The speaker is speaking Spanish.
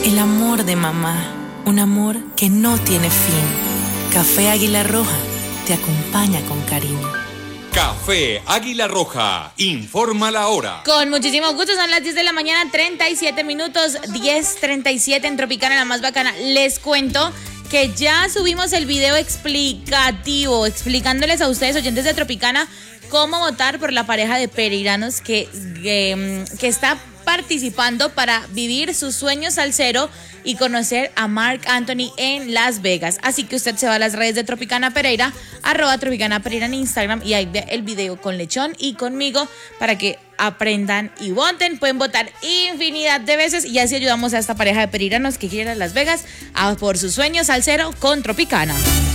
El amor de mamá, un amor que no tiene fin. Café Águila Roja te acompaña con cariño. Café Águila Roja, informa la hora. Con muchísimo gusto, son las 10 de la mañana, 37 minutos, 10:37 en Tropicana, la más bacana. Les cuento que ya subimos el video explicativo, explicándoles a ustedes, oyentes de Tropicana, cómo votar por la pareja de pereiranos que está participando para vivir sus sueños salsero y conocer a Marc Anthony en Las Vegas. Así que usted se va a las redes de Tropicana Pereira, @Tropicana Pereira en Instagram, y ahí ve el video con Lechón y conmigo para que aprendan y voten. Pueden votar infinidad de veces y así ayudamos a esta pareja de pereiranos que quieren ir a Las Vegas a por sus sueños salsero con Tropicana.